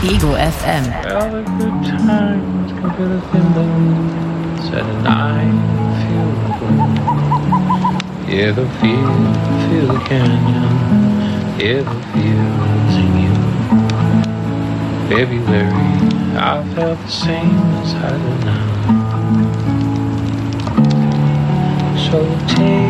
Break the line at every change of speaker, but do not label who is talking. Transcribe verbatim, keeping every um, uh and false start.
Ego F M.
All the good times can feel the thing said and I feel the wind. Yeah, the feel, feel the canyon. Yeah, the feels in you. February, I felt the same as I do now. So take